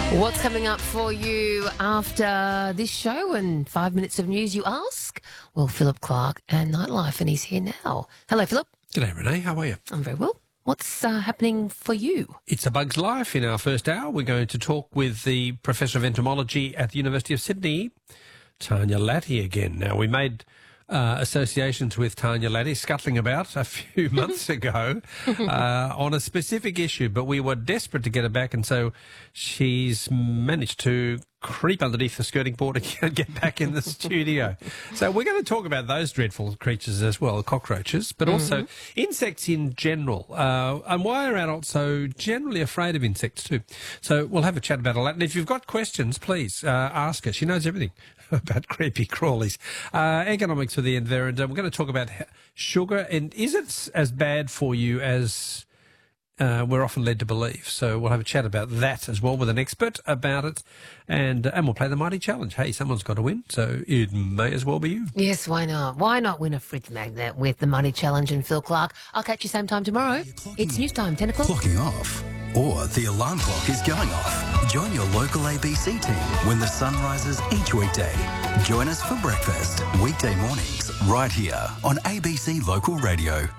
What's coming up for you after this show and 5 minutes of news, you ask? Well, Philip Clark and Nightlife, and he's here now. Hello, Philip. G'day, Renee. How are you? I'm very well. What's happening for you? It's A Bug's Life. In our first hour, we're going to talk with the Professor of Entomology at the University of Sydney, Tanya Latty, again. Now, we made associations with Tanya Latty scuttling about a few months ago on a specific issue, but we were desperate to get her back, and so she's managed to creep underneath the skirting board and get back in the studio. So we're going to talk about those dreadful creatures as well, cockroaches, but also insects in general, and why are adults so generally afraid of insects too. So we'll have a chat about all that. And if you've got questions, please ask her. She knows everything about creepy crawlies. Economics for the end there, and we're going to talk about sugar, and is it as bad for you as we're often led to believe? So we'll have a chat about that as well with an expert about it, and we'll play the Mighty Challenge. Hey, someone's got to win, so it may as well be you. Yes, why not? Why not win a fridge magnet with the Mighty Challenge and Phil Clark? I'll catch you same time tomorrow. It's news time, 10 o'clock. Clocking off, or the alarm clock is going off. Join your local ABC team when the sun rises each weekday. Join us for breakfast, weekday mornings, right here on ABC Local Radio.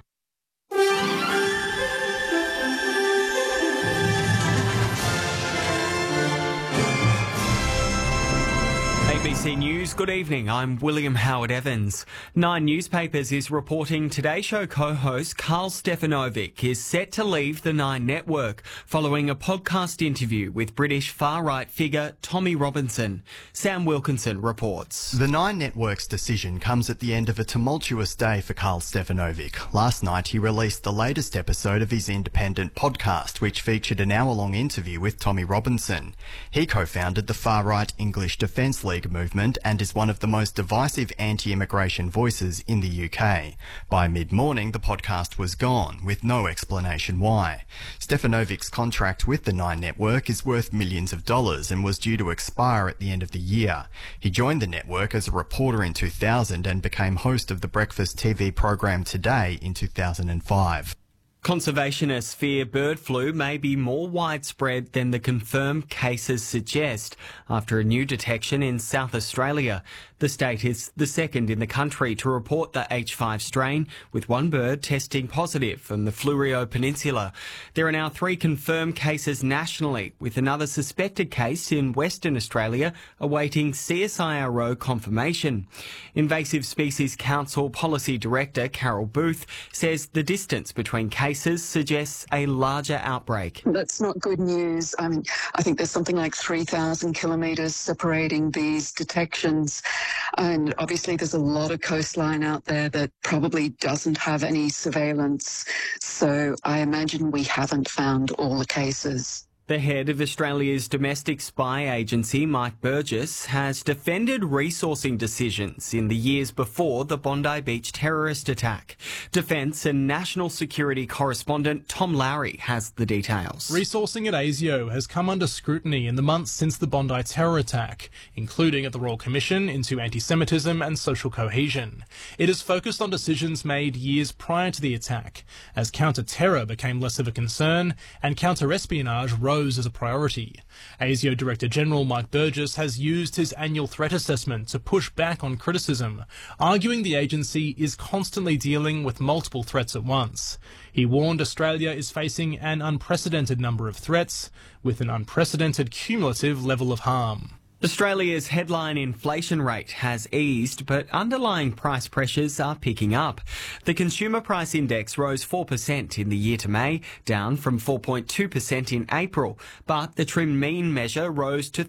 ABC News, good evening. I'm William Howard Evans. Nine Newspapers is reporting Today Show co-host Carl Stefanovic is set to leave the Nine Network following a podcast interview with British far-right figure Tommy Robinson. Sam Wilkinson reports. The Nine Network's decision comes at the end of a tumultuous day for Carl Stefanovic. Last night he released the latest episode of his independent podcast, which featured an hour-long interview with Tommy Robinson. He co-founded the far-right English Defence League movement and is one of the most divisive anti-immigration voices in the UK. By mid-morning, the podcast was gone, with no explanation why. Stefanovic's contract with the Nine Network is worth millions of dollars and was due to expire at the end of the year. He joined the network as a reporter in 2000 and became host of the breakfast TV program Today in 2005. Conservationists fear bird flu may be more widespread than the confirmed cases suggest after a new detection in South Australia. The state is the second in the country to report the H5 strain, with one bird testing positive from the Fleurieu Peninsula. There are now 3 confirmed cases nationally, with another suspected case in Western Australia awaiting CSIRO confirmation. Invasive Species Council Policy Director Carol Booth says the distance between cases suggests a larger outbreak. That's not good news. I think there's something like 3,000 kilometres separating these detections. And obviously there's a lot of coastline out there that probably doesn't have any surveillance. So I imagine we haven't found all the cases. The head of Australia's domestic spy agency, Mike Burgess, has defended resourcing decisions in the years before the Bondi Beach terrorist attack. Defence and national security correspondent Tom Lowry has the details. Resourcing at ASIO has come under scrutiny in the months since the Bondi terror attack, including at the Royal Commission into Anti-Semitism and Social Cohesion. It has focused on decisions made years prior to the attack, as counter-terror became less of a concern and counter-espionage rose as a priority. ASIO Director General Mike Burgess has used his annual threat assessment to push back on criticism, arguing the agency is constantly dealing with multiple threats at once. He warned Australia is facing an unprecedented number of threats, with an unprecedented cumulative level of harm. Australia's headline inflation rate has eased, but underlying price pressures are picking up. The Consumer Price Index rose 4% in the year to May, down from 4.2% in April, but the trim mean measure rose to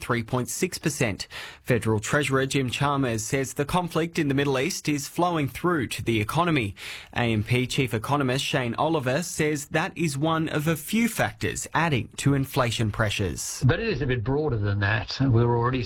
3.6%. Federal Treasurer Jim Chalmers says the conflict in the Middle East is flowing through to the economy. AMP Chief Economist Shane Oliver says that is one of a few factors adding to inflation pressures. But it is a bit broader than that. We're already